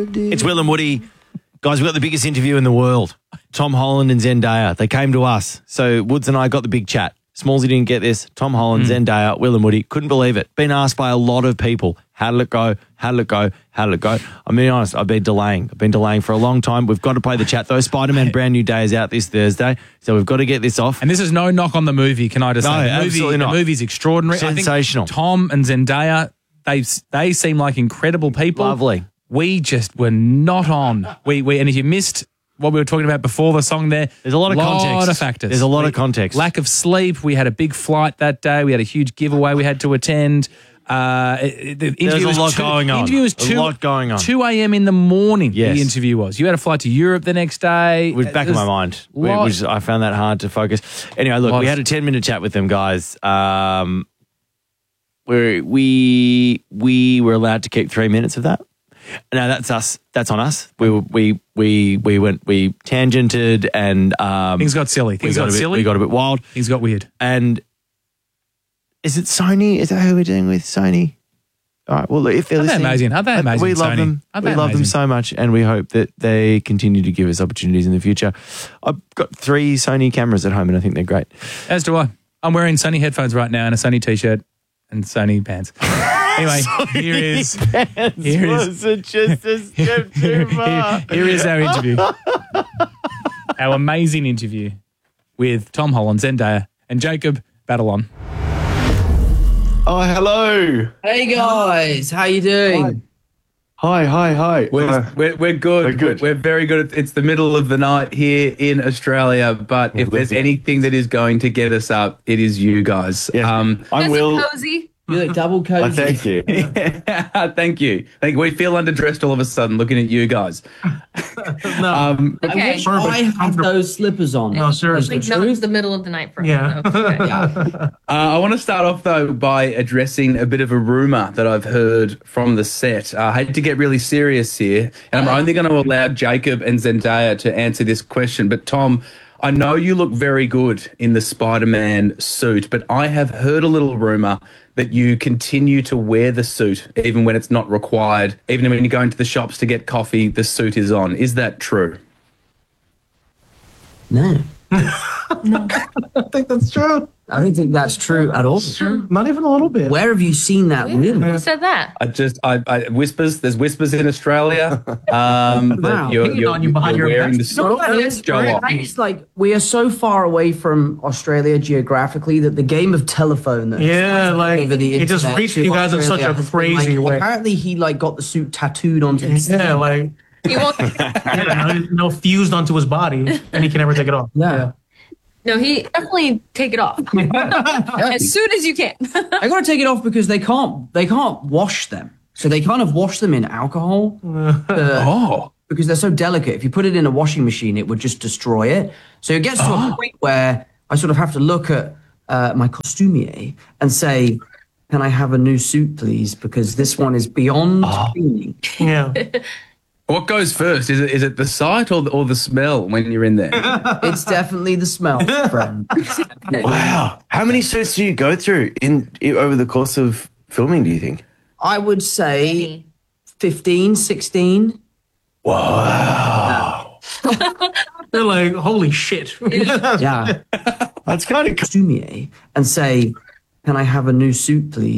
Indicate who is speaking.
Speaker 1: It's Will and Woody. Guys, we've got the biggest interview in the world. Tom Holland and Zendaya. They came to us. So Woods and I got the big chat. Smallsy didn't get this. Tom Holland, Zendaya, Will and Woody. Couldn't believe it. Been asked by a lot of people. How did it go? How did it go? How did it go? I'm being honest, I've been delaying. For a long time. We've got to play the chat though. Spider-Man Brand New Day is out this Thursday. So we've got to get this off.
Speaker 2: And this is no knock on the movie, can I just say?
Speaker 1: Absolutely not.
Speaker 2: The movie's extraordinary.
Speaker 1: Sensational.
Speaker 2: I think Tom and Zendaya, they seem like incredible people.
Speaker 1: Lovely.
Speaker 2: We just were not on. And if you missed what we were talking about before the song there's
Speaker 1: a lot of context.
Speaker 2: A lot of factors.
Speaker 1: There's a lot of context.
Speaker 2: Lack of sleep. We had a big flight that day. We had a huge giveaway we had to attend.
Speaker 1: There's a lot going on.
Speaker 2: The interview was 2 a.m. in the morning.
Speaker 1: Yes.
Speaker 2: The interview was. You had a flight to Europe the next day.
Speaker 1: It was back in my mind. I found that hard to focus. Anyway, look, we had a 10-minute chat with them, guys. We were allowed to keep 3 minutes of that. No, that's us. That's on us. We tangented and
Speaker 2: things got silly.
Speaker 1: We got a bit wild.
Speaker 2: Things got weird.
Speaker 1: And is it Sony? Is that who we're dealing with? Sony. All right. Well, if they're listening,
Speaker 2: Aren't they amazing?
Speaker 1: We love
Speaker 2: Sony?
Speaker 1: them. We love them so much, and we hope that they continue to give us opportunities in the future. I've got 3 Sony cameras at home, and I think they're great.
Speaker 2: As do I. I'm wearing Sony headphones right now and a Sony t-shirt and Sony pants. Anyway, here is our interview. Our amazing interview with Tom Holland, Zendaya, and Jacob Batalon.
Speaker 3: Oh, hello.
Speaker 4: Hey guys, how you doing?
Speaker 3: Hi.
Speaker 5: We're good. We're very good. It's the middle of the night here in Australia, but if there's anything that is going to get us up, it is you guys.
Speaker 3: Yeah. I'm Will.
Speaker 6: Cozy.
Speaker 4: You look double cozy.
Speaker 3: Thank you.
Speaker 5: Thank you. We feel underdressed all of a sudden looking at you guys.
Speaker 6: Okay.
Speaker 4: I have those slippers on.
Speaker 6: No, seriously. No, it's the middle of the night for us.
Speaker 4: Yeah.
Speaker 6: So, okay.
Speaker 5: I want to start off, though, by addressing a bit of a rumour that I've heard from the set. I hate to get really serious here, and I'm only going to allow Jacob and Zendaya to answer this question. But, Tom, I know you look very good in the Spider-Man suit, but I have heard a little rumour that you continue to wear the suit even when it's not required. Even when you go into the shops to get coffee, the suit is on. Is that true?
Speaker 4: No.
Speaker 7: I think that's true.
Speaker 4: I don't think that's true at all.
Speaker 7: Not even a little bit.
Speaker 4: Where have you seen that rumor?
Speaker 6: Who said that?
Speaker 5: I whispers. There's whispers in Australia. That you're wearing the suit.
Speaker 4: It's like we are so far away from Australia geographically that the game of telephone.
Speaker 7: Over the
Speaker 4: it
Speaker 7: just reached you guys in such a crazy way.
Speaker 4: Apparently, he got the suit tattooed onto his
Speaker 7: He won't fused onto his body, and he can never take it off.
Speaker 4: Yeah.
Speaker 6: No, he definitely take it off as soon as you can.
Speaker 4: I got to take it off because they can't wash them. So they kind of wash them in alcohol. Because they're so delicate. If you put it in a washing machine, it would just destroy it. So it gets to a point where I sort of have to look at my costumier and say, "Can I have a new suit, please? Because this one is beyond cleaning."
Speaker 7: Yeah.
Speaker 5: What goes first? Is it the sight or the smell when you're in there?
Speaker 4: It's definitely the smell, friend.
Speaker 3: Wow. How many suits do you go through over the course of filming, do you think?
Speaker 4: I would say 15, 16.
Speaker 3: Wow.
Speaker 7: They're like, holy shit.
Speaker 4: Yeah.
Speaker 3: That's kind of
Speaker 4: Costumier and say, "Can I have a new suit, please?"